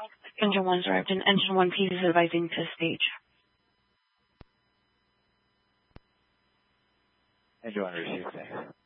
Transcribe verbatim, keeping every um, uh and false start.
Engine one's arrived and engine one P is advising to stage. Engine one received, thanks.